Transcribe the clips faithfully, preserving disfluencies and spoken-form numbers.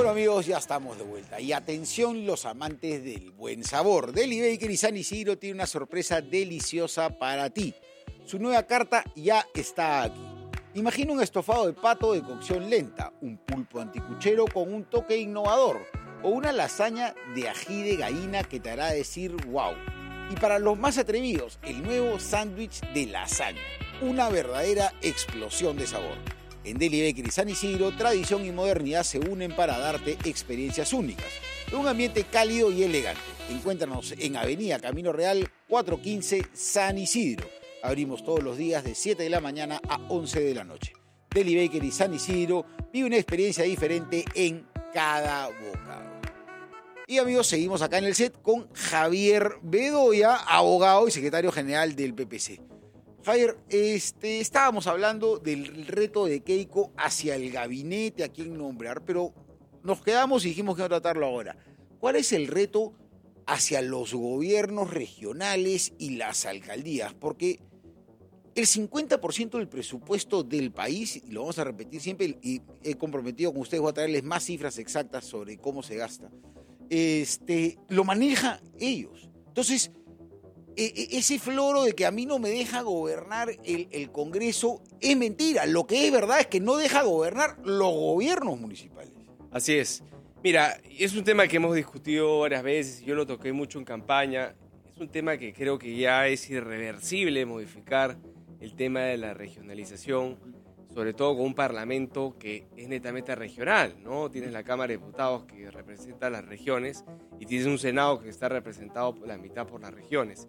Bueno, amigos, ya estamos de vuelta. Y atención los amantes del buen sabor. Deli Bakery San Isidro tiene una sorpresa deliciosa para ti. Su nueva carta ya está aquí. Imagina un estofado de pato de cocción lenta, un pulpo anticuchero con un toque innovador o una lasaña de ají de gallina que te hará decir wow. Y para los más atrevidos, el nuevo sándwich de lasaña, una verdadera explosión de sabor. En Deli Bakery San Isidro, tradición y modernidad se unen para darte experiencias únicas, de un ambiente cálido y elegante. Encuéntranos en Avenida Camino Real cuatrocientos quince San Isidro. Abrimos todos los días de siete de la mañana a once de la noche. Deli Bakery San Isidro vive una experiencia diferente en cada bocado. Y amigos, seguimos acá en el set con Javier Bedoya, abogado y secretario general del P P C. Javier, este, estábamos hablando del reto de Keiko hacia el gabinete, a quién nombrar, pero nos quedamos y dijimos que no tratarlo ahora. ¿Cuál es el reto hacia los gobiernos regionales y las alcaldías? Porque el cincuenta por ciento del presupuesto del país, y lo vamos a repetir siempre, y he comprometido con ustedes, voy a traerles más cifras exactas sobre cómo se gasta, este, lo maneja ellos. Entonces, ese floro de que a mí no me deja gobernar el, el Congreso es mentira. Lo que es verdad es que no deja gobernar los gobiernos municipales. Así es. Mira, es un tema que hemos discutido varias veces, yo lo toqué mucho en campaña. Es un tema que creo que ya es irreversible modificar el tema de la regionalización, sobre todo con un parlamento que es netamente regional, ¿no? Tienes la Cámara de Diputados que representa a las regiones y tienes un Senado que está representado por la mitad por las regiones.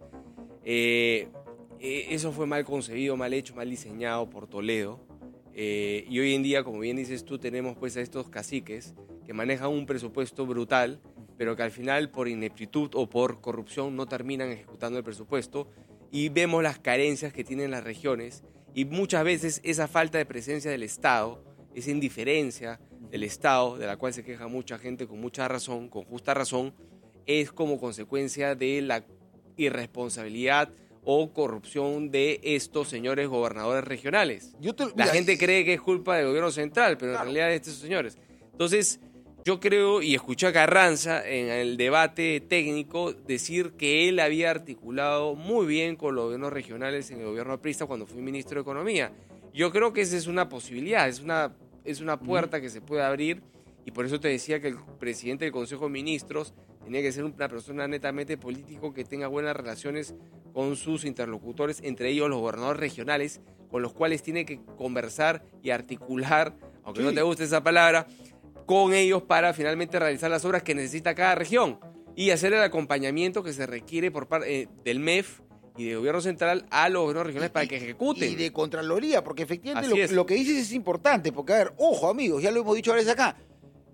Eh, eh, eso fue mal concebido, mal hecho, mal diseñado por Toledo. Eh, y hoy en día, como bien dices tú, tenemos pues a estos caciques que manejan un presupuesto brutal, pero que al final por ineptitud o por corrupción no terminan ejecutando el presupuesto, y vemos las carencias que tienen las regiones y muchas veces esa falta de presencia del Estado, esa indiferencia del Estado, de la cual se queja mucha gente con mucha razón, con justa razón, es como consecuencia de la irresponsabilidad o corrupción de estos señores gobernadores regionales. Yo te, la mira, gente cree que es culpa del gobierno central, pero claro, en realidad es de estos señores. Entonces, yo creo, y escuché a Carranza en el debate técnico decir que él había articulado muy bien con los gobiernos regionales en el gobierno aprista cuando fue ministro de Economía. Yo creo que esa es una posibilidad, es una, es una puerta mm. que se puede abrir, y por eso te decía que el presidente del Consejo de Ministros tenía que ser una persona netamente político que tenga buenas relaciones con sus interlocutores, entre ellos los gobernadores regionales, con los cuales tiene que conversar y articular, aunque sí. no te guste esa palabra, con ellos para finalmente realizar las obras que necesita cada región y hacer el acompañamiento que se requiere por parte eh, del M E F y del gobierno central a los gobiernos regionales y, para que ejecuten. Y de Contraloría, porque efectivamente lo, lo que dices es importante, porque a ver, ojo amigos, ya lo hemos dicho ahora veces acá,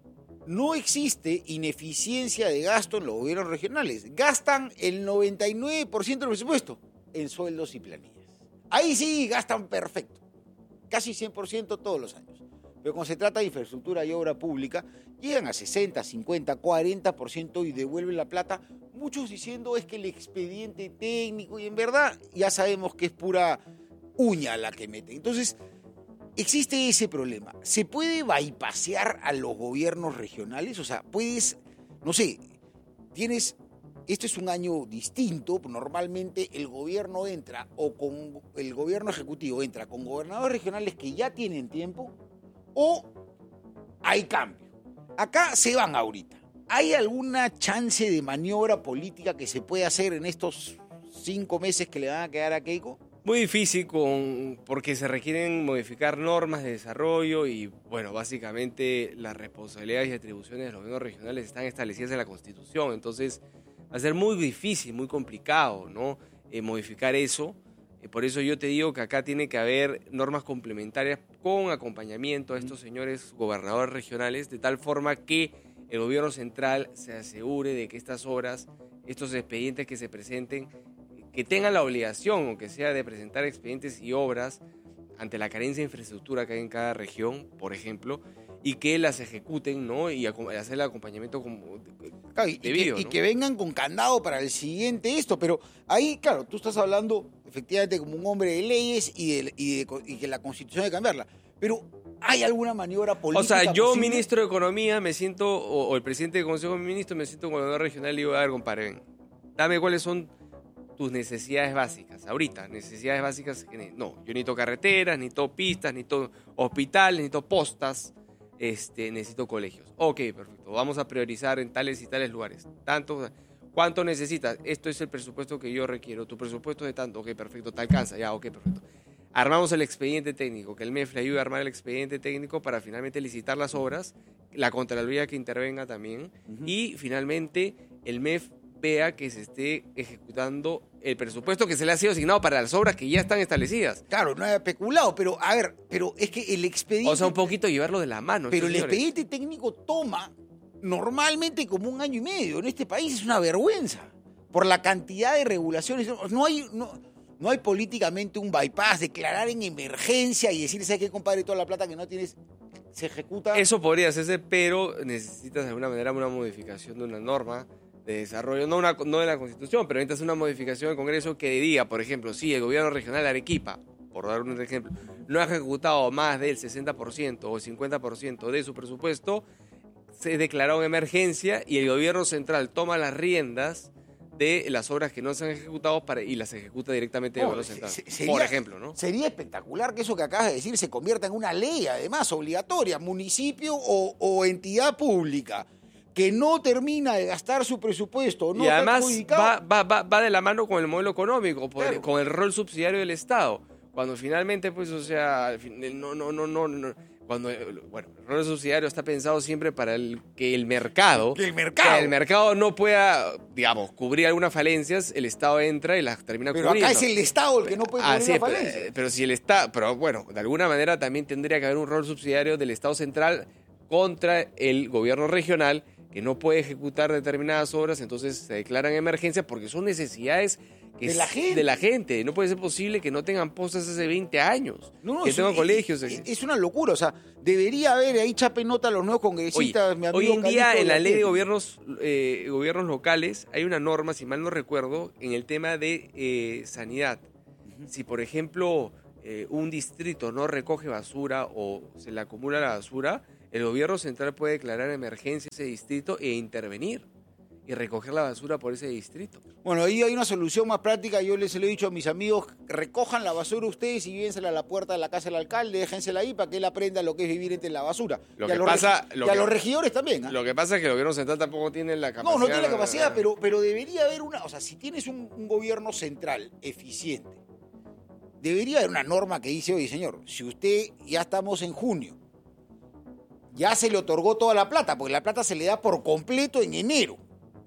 no existe ineficiencia de gasto en los gobiernos regionales. Gastan el noventa y nueve por ciento del presupuesto en sueldos y planillas. Ahí sí gastan perfecto, casi cien por ciento todos los años. Pero cuando se trata de infraestructura y obra pública, llegan a sesenta, cincuenta, cuarenta por ciento y devuelven la plata, muchos diciendo es que el expediente técnico, y en verdad ya sabemos que es pura uña la que meten. Entonces, existe ese problema. ¿Se puede bypassear a los gobiernos regionales? O sea, puedes, no sé, tienes, este es un año distinto, normalmente el gobierno entra, o con el gobierno ejecutivo entra con gobernadores regionales que ya tienen tiempo, o hay cambio. Acá se van ahorita. ¿Hay alguna chance de maniobra política que se puede hacer en estos cinco meses que le van a quedar a Keiko? Muy difícil con, porque se requieren modificar normas de desarrollo y, bueno, básicamente las responsabilidades y atribuciones de los gobiernos regionales están establecidas en la Constitución. Entonces va a ser muy difícil, muy complicado, ¿no? Eh, modificar eso. Por eso yo te digo que acá tiene que haber normas complementarias con acompañamiento a estos señores gobernadores regionales, de tal forma que el gobierno central se asegure de que estas obras, estos expedientes que se presenten, que tengan la obligación, aunque sea de presentar expedientes y obras ante la carencia de infraestructura que hay en cada región, por ejemplo, y que las ejecuten, ¿no? Y hacer el acompañamiento como claro, y, debido, y, que, ¿no? y que vengan con candado para el siguiente esto, pero ahí, claro, tú estás hablando efectivamente como un hombre de leyes y, de, y, de, y que la Constitución hay que cambiarla, pero ¿Hay alguna maniobra política O sea, yo, posible? ministro de Economía, me siento, o, o el presidente del Consejo de Ministros, me siento como gobernador regional y digo, a ver, compadre, ven, dame cuáles son tus necesidades básicas. Ahorita, necesidades básicas, que no, yo necesito carreteras, necesito pistas, necesito hospitales, necesito postas, este, necesito colegios. Ok, perfecto, vamos a priorizar en tales y tales lugares. Tanto, ¿cuánto necesitas? Esto es el presupuesto que yo requiero. Tu presupuesto es de tanto, ok, perfecto, te alcanza, ya, ok, perfecto. Armamos el expediente técnico, que el M E F le ayude a armar el expediente técnico para finalmente licitar las obras, la Contraloría que intervenga también, uh-huh. y finalmente el M E F vea que se esté ejecutando el presupuesto que se le ha sido asignado para las obras que ya están establecidas. Claro, no haya especulado, pero a ver, pero es que el expediente... O sea, un poquito llevarlo de la mano. Pero el señores. expediente técnico toma normalmente como un año y medio. En este país es una vergüenza por la cantidad de regulaciones. No hay... No, No hay políticamente un bypass, declarar en emergencia y decir, ¿sabes qué, compadre? Toda la plata que no tienes se ejecuta. Eso podría hacerse, pero necesitas de alguna manera una modificación de una norma de desarrollo, no, una, no de la Constitución, pero necesitas una modificación del Congreso que diga, por ejemplo, si el gobierno regional de Arequipa, por dar un ejemplo, no ha ejecutado más del sesenta por ciento o cincuenta por ciento de su presupuesto, se declara una emergencia y el gobierno central toma las riendas de las obras que no se han ejecutado para, y las ejecuta directamente el oh, gobierno central, sería, por ejemplo, ¿no? Sería espectacular que eso que acabas de decir se convierta en una ley, además, obligatoria, municipio o, o entidad pública que no termina de gastar su presupuesto, no y además va, va, va, va de la mano con el modelo económico, claro. con el rol subsidiario del Estado, cuando finalmente, pues, o sea, no, no, no, no, no cuando, bueno, el rol subsidiario está pensado siempre para el, que el mercado, que el mercado, que el mercado no pueda, digamos, cubrir algunas falencias, el Estado entra y las termina pero cubriendo. Pero acá es el Estado el que no puede cubrir ah, sí, las falencias. Pero, pero si el Estado, pero bueno, de alguna manera también tendría que haber un rol subsidiario del Estado central contra el gobierno regional que no puede ejecutar determinadas obras, entonces se declaran emergencias porque son necesidades que de, la gente. de la gente. No puede ser posible que no tengan postas hace veinte años, no, no, que es, tengan es, colegios. Es, es una locura, o sea, debería haber ahí chape nota a los nuevos congresistas. Oye, mi amigo hoy en día Calixto en la de ley de gobiernos, eh, gobiernos locales hay una norma, si mal no recuerdo, en el tema de eh, sanidad. Uh-huh. Si, por ejemplo, eh, un distrito no recoge basura o se le acumula la basura, el gobierno central puede declarar emergencia ese distrito e intervenir y recoger la basura por ese distrito. Bueno, ahí hay una solución más práctica. Yo les lo he dicho a mis amigos, recojan la basura ustedes y llévensela a la puerta de la casa del alcalde, déjensela ahí para que él aprenda lo que es vivir entre la basura. Lo y que a los, pasa, regi- lo y a que, los regidores también. ¿eh? Lo que pasa es que el gobierno central tampoco tiene la capacidad. No, no tiene la capacidad, pero, pero debería haber una... O sea, si tienes un, un gobierno central eficiente, debería haber una norma que dice, oye, señor, si usted, ya estamos en junio, ya se le otorgó toda la plata, porque la plata se le da por completo en enero,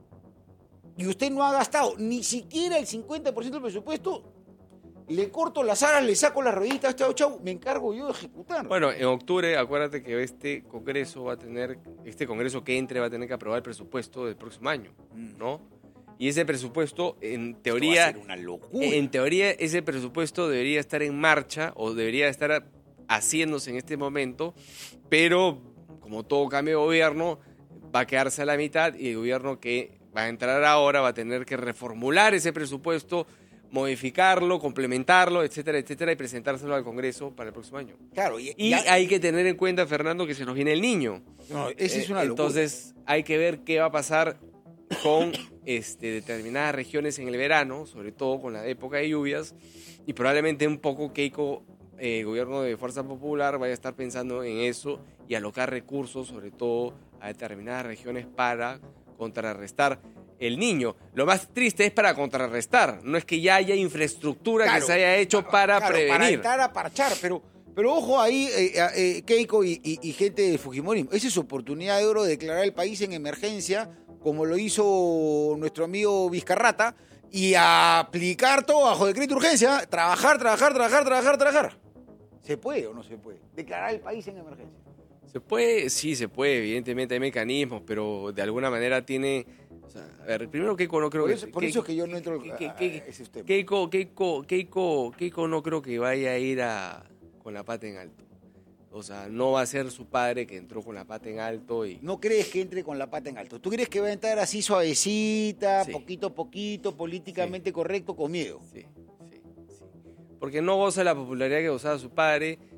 y usted no ha gastado ni siquiera el cincuenta por ciento del presupuesto, le corto las alas, le saco las rueditas, chau, chau, me encargo yo de ejecutar. Bueno, en octubre, acuérdate que este congreso va a tener, este congreso que entre va a tener que aprobar el presupuesto del próximo año, ¿no? Y ese presupuesto, en teoría, Esto va a ser una locura. En teoría, ese presupuesto debería estar en marcha o debería estar haciéndose en este momento, pero como todo cambio de gobierno, va a quedarse a la mitad y el gobierno que va a entrar ahora va a tener que reformular ese presupuesto, modificarlo, complementarlo, etcétera, etcétera, y presentárselo al Congreso para el próximo año. Claro, y, y y hay que tener en cuenta, Fernando, que se nos viene el niño. No, esa es una eh, locura. Entonces, hay que ver qué va a pasar con este, determinadas regiones en el verano, sobre todo con la época de lluvias, y probablemente un poco Keiko, eh, gobierno de Fuerza Popular, vaya a estar pensando en eso y alocar recursos, sobre todo a determinadas regiones para contrarrestar el niño. Lo más triste es para contrarrestar, no es que ya haya infraestructura claro, que se haya hecho claro, para claro, prevenir. Para entrar a parchar, pero, pero ojo ahí, eh, eh, Keiko y, y, y gente de Fujimorismo, esa es su oportunidad de oro de declarar el país en emergencia, como lo hizo nuestro amigo Vizcarrata, y a aplicar todo bajo decreto de urgencia, trabajar, trabajar, trabajar, trabajar, trabajar. ¿Se puede o no se puede? Declarar el país en emergencia. Se puede, sí, se puede, evidentemente hay mecanismos, pero de alguna manera tiene... O sea, a ver, primero Keiko no creo por eso, que... por Keiko, eso es que yo no entro que, a, que, a ese tema. Keiko, Keiko, Keiko, Keiko no creo que vaya a ir a, con la pata en alto. O sea, no va a ser su padre que entró con la pata en alto y... ¿No crees que entre con la pata en alto? ¿Tú crees que va a entrar así suavecita, Sí. poquito a poquito, políticamente Sí. correcto, con miedo? Sí, sí, sí. Porque no goza la popularidad que gozaba su padre,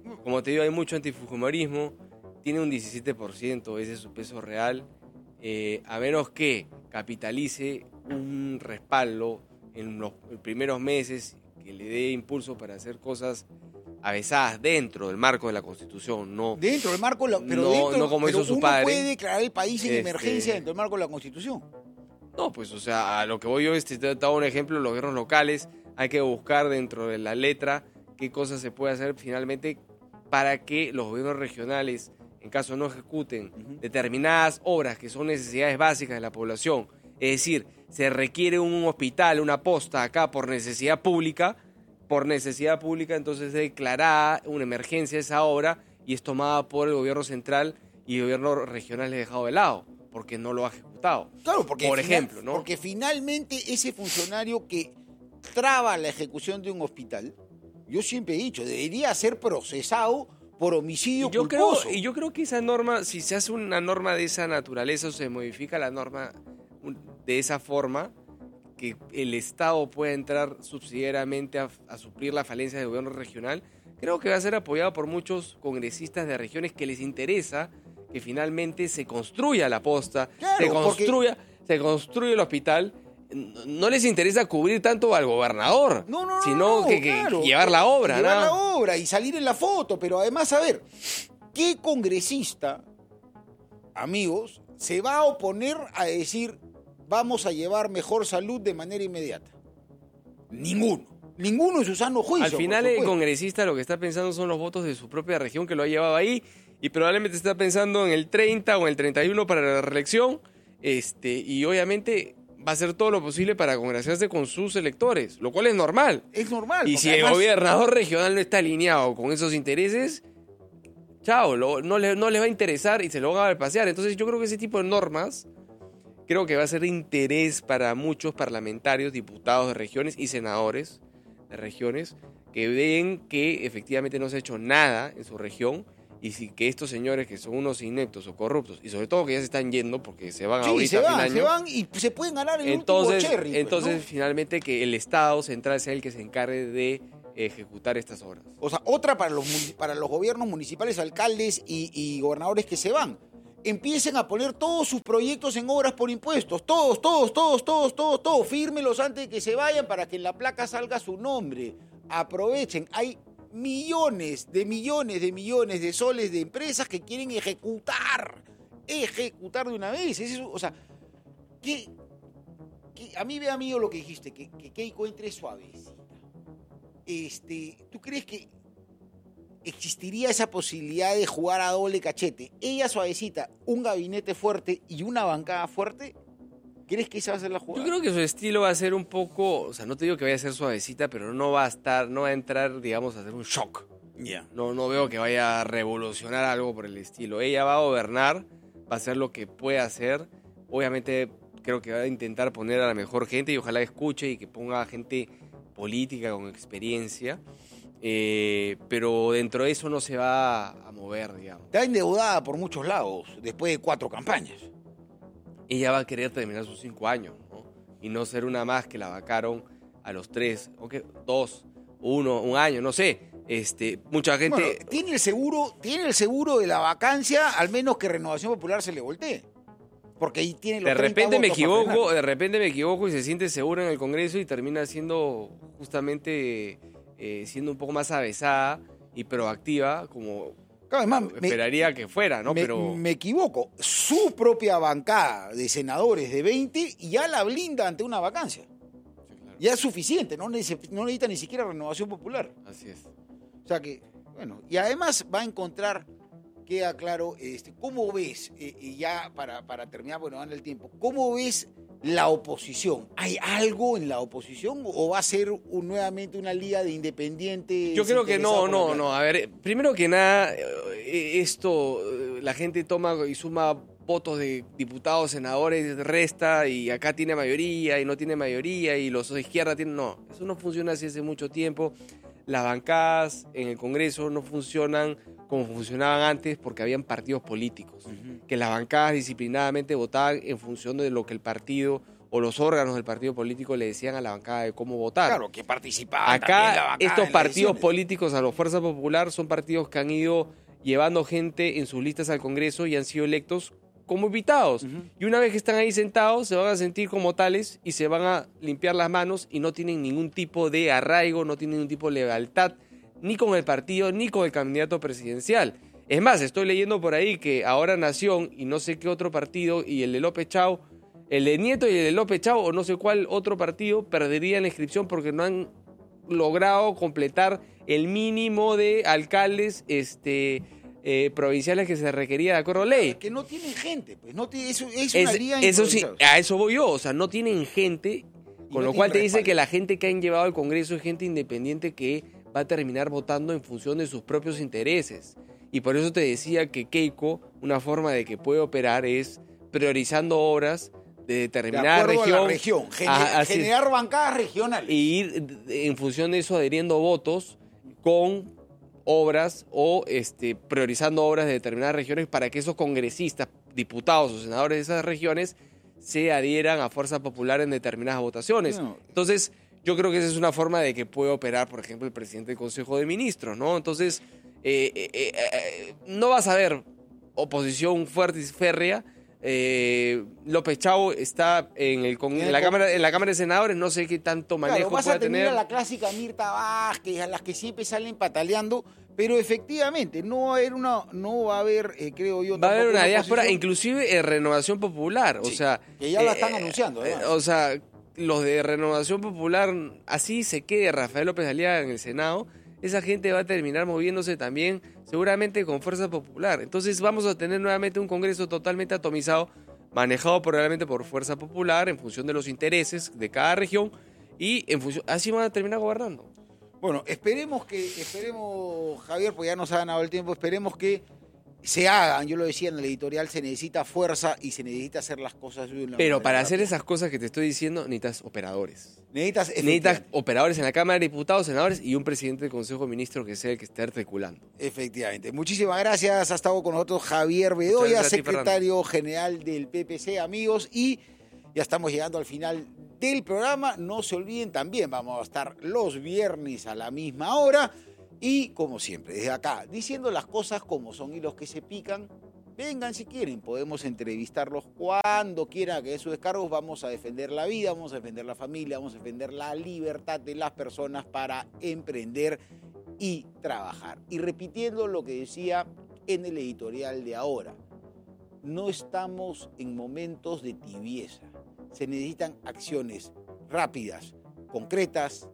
como te digo, hay mucho antifujimorismo, tiene un diecisiete por ciento, ese es su peso real, eh, a menos que capitalice un respaldo en los primeros meses que le dé impulso para hacer cosas avesadas dentro del marco de la Constitución, no dentro del marco, la, pero no, dentro, no como pero hizo su uno padre. puede declarar el país en Este, emergencia dentro del marco de la Constitución. No, pues, o sea, a lo que voy yo es, te he dado un ejemplo, los gobiernos locales, hay que buscar dentro de la letra qué cosas se puede hacer finalmente para que los gobiernos regionales, en caso no ejecuten uh-huh. determinadas obras que son necesidades básicas de la población, es decir, se requiere un hospital, una posta acá por necesidad pública, por necesidad pública, entonces es declarada una emergencia esa obra y es tomada por el gobierno central y el gobierno regional le ha dejado de lado, porque no lo ha ejecutado. Claro, porque por final, ejemplo, ¿no? Porque finalmente ese funcionario que traba la ejecución de un hospital, yo siempre he dicho, debería ser procesado por homicidio y yo culposo. Creo, y yo creo que esa norma, si se hace una norma de esa naturaleza o se modifica la norma de esa forma, que el Estado pueda entrar subsidiariamente a, a suplir la falencia del gobierno regional, creo que va a ser apoyado por muchos congresistas de regiones que les interesa que finalmente se construya la posta, claro, se construya, porque... se construya el hospital. No les interesa cubrir tanto al gobernador, no, no, no, sino no, que, claro, que llevar la obra. Llevar ¿no? la obra y salir en la foto, pero además, a ver, ¿qué congresista, amigos, se va a oponer a decir vamos a llevar mejor salud de manera inmediata? Ninguno. Ninguno en su sano juicio. Al final el congresista lo que está pensando son los votos de su propia región que lo ha llevado ahí y probablemente está pensando en el treinta o en el treinta y uno para la reelección este, y obviamente va a hacer todo lo posible para congraciarse con sus electores, lo cual es normal. Es normal. Y si además... el gobernador regional no está alineado con esos intereses, chao, lo, no, le, no les va a interesar y se lo van a pasear. Entonces yo creo que ese tipo de normas creo que va a ser de interés para muchos parlamentarios, diputados de regiones y senadores de regiones que ven que efectivamente no se ha hecho nada en su región y si que estos señores que son unos ineptos o corruptos y sobre todo que ya se están yendo porque se van sí, ahorita se van, a fin de año, se van y se pueden ganar el entonces, último cherry. Entonces pues, ¿no? finalmente que el Estado central sea el que se encargue de ejecutar estas obras. O sea, otra para los, para los gobiernos municipales, alcaldes y, y gobernadores que se van. Empiecen a poner todos sus proyectos en obras por impuestos. Todos, todos, todos, todos, todos, todos. Fírmelos antes de que se vayan para que en la placa salga su nombre. Aprovechen. Hay millones de millones de millones de soles de empresas que quieren ejecutar. Ejecutar de una vez. Es eso, o sea, que, que a mí ve amigo lo que dijiste, que, que Keiko entre suavecita. Este, ¿tú crees que existiría esa posibilidad de jugar a doble cachete? Ella suavecita, un gabinete fuerte y una bancada fuerte. ¿Crees que esa va a ser la jugada? Yo creo que su estilo va a ser un poco, o sea, no te digo que vaya a ser suavecita, pero no va a estar, no va a entrar, digamos, a hacer un shock. Ya. Yeah. No, no veo que vaya a revolucionar algo por el estilo. Ella va a gobernar, va a hacer lo que puede hacer. Obviamente creo que va a intentar poner a la mejor gente y ojalá escuche y que ponga gente política con experiencia. Eh, pero dentro de eso no se va a mover, digamos. Está endeudada por muchos lados después de cuatro campañas. Ella va a querer terminar sus cinco años, ¿no? Y no ser una más que la vacaron a los tres, okay, dos, uno, un año, no sé. Este, mucha gente... Bueno, tiene el seguro, tiene el seguro de la vacancia, al menos que Renovación Popular se le voltee. Porque ahí tiene los de repente me equivoco, de repente me equivoco y se siente segura en el Congreso y termina siendo justamente eh, siendo un poco más avesada y proactiva, como claro, además, esperaría me, que fuera, ¿no? Me, Pero me equivoco. Su propia bancada de senadores de veinte ya la blinda ante una vacancia. Sí, claro. Ya es suficiente, no necesita, no necesita ni siquiera Renovación Popular. Así es. O sea que, bueno, y además va a encontrar, queda claro, este, ¿cómo ves, eh, y ya para, para terminar, bueno, van el tiempo, ¿cómo ves la oposición? ¿Hay algo en la oposición o va a ser un, nuevamente una liga de independientes? Yo creo que no, no, no. A ver, primero que nada, esto, la gente toma y suma votos de diputados, senadores, resta y acá tiene mayoría y no tiene mayoría y los de izquierda tienen... No, eso no funciona así hace mucho tiempo. Las bancadas en el Congreso no funcionan como funcionaban antes porque habían partidos políticos, uh-huh. que las bancadas disciplinadamente votaban en función de lo que el partido o los órganos del partido político le decían a la bancada de cómo votar. Claro, que participaban también la Acá bancada estos en las partidos elecciones. políticos, a la Fuerza Popular, son partidos que han ido llevando gente en sus listas al Congreso y han sido electos como invitados. Uh-huh. Y una vez que están ahí sentados, se van a sentir como tales y se van a limpiar las manos y no tienen ningún tipo de arraigo, no tienen ningún tipo de lealtad, ni con el partido, ni con el candidato presidencial. Es más, estoy leyendo por ahí que ahora Nación y no sé qué otro partido y el de López Chau, el de Nieto y el de López Chau o no sé cuál otro partido perderían la inscripción porque no han logrado completar el mínimo de alcaldes este, eh, provinciales que se requería de acuerdo a ley. Que no tienen gente, pues no tiene, eso es Es, una liga eso sí, improvisada. a eso voy yo, o sea, no tienen gente, con no lo cual te tienen dice respaldo. que la gente que han llevado al Congreso es gente independiente que va a terminar votando en función de sus propios intereses. Y por eso te decía que Keiko, una forma de que puede operar es priorizando obras de De determinada acuerdo región, a la región, gener- a- así es. generar bancadas regionales. e ir en función de eso adheriendo votos con obras o este, priorizando obras de determinadas regiones para que esos congresistas, diputados o senadores de esas regiones se adhieran a Fuerza Popular en determinadas votaciones. No. Entonces, yo creo que esa es una forma de que puede operar, por ejemplo, el presidente del Consejo de Ministros, ¿no? Entonces, eh, eh, eh, eh, no vas a ver oposición fuerte y férrea. Eh, López Chau está en, el, con, en, la cámara, en la Cámara de Senadores, no sé qué tanto manejo Claro, vas pueda a tener tener. a la clásica Mirta Vázquez, a las que siempre salen pataleando, pero efectivamente no va a haber una, no va a haber, eh, creo yo, Va a haber tampoco una diáspora, oposición. inclusive en Renovación Popular, o Sí, sea... que ya la están eh, anunciando, eh, además. o sea, los de Renovación Popular, así se quede Rafael López Aliaga en el Senado, esa gente va a terminar moviéndose también seguramente con Fuerza Popular. Entonces vamos a tener nuevamente un Congreso totalmente atomizado, manejado probablemente por Fuerza Popular en función de los intereses de cada región y en función, así van a terminar gobernando. Bueno, esperemos que, esperemos, Javier, pues ya nos ha ganado el tiempo, esperemos que se hagan, yo lo decía en el editorial, se necesita fuerza y se necesita hacer las cosas de una Pero manera para hacer rápida. esas cosas que te estoy diciendo, necesitas operadores. Necesitas, Necesitas efectivamente, operadores en la Cámara de Diputados, senadores y un presidente del Consejo de Ministros que sea el que esté articulando. efectivamente. Muchísimas gracias, ha estado con nosotros Javier Bedoya, gracias a ti, secretario general del P P C, amigos, y ya estamos llegando al final del programa. No se olviden, también vamos a estar los viernes a la misma hora. Y como siempre, desde acá, diciendo las cosas como son y los que se pican, vengan si quieren, podemos entrevistarlos cuando quieran, que de sus descargos vamos a defender la vida, vamos a defender la familia, vamos a defender la libertad de las personas para emprender y trabajar. Y repitiendo lo que decía en el editorial de ahora, no estamos en momentos de tibieza, se necesitan acciones rápidas, concretas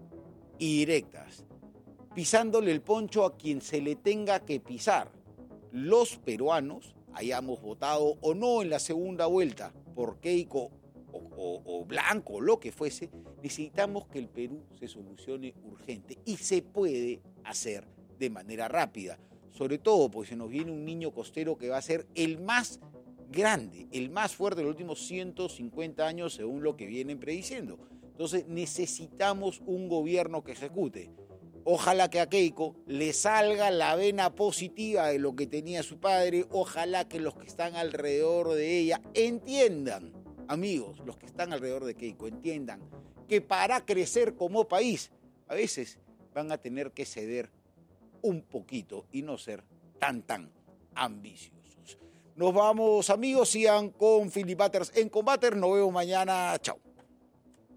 y directas, pisándole el poncho a quien se le tenga que pisar. Los peruanos, hayamos votado o no en la segunda vuelta por Keiko o, o, o Blanco o lo que fuese, necesitamos que el Perú se solucione urgente y se puede hacer de manera rápida. Sobre todo porque se nos viene un niño costero que va a ser el más grande, el más fuerte de los últimos ciento cincuenta años según lo que vienen prediciendo. Entonces necesitamos un gobierno que ejecute. Ojalá que a Keiko le salga la vena positiva de lo que tenía su padre. Ojalá que los que están alrededor de ella entiendan, amigos, los que están alrededor de Keiko, entiendan que para crecer como país, a veces van a tener que ceder un poquito y no ser tan, tan ambiciosos. Nos vamos, amigos, sigan con Philip Butters en Combater. Nos vemos mañana. Chao.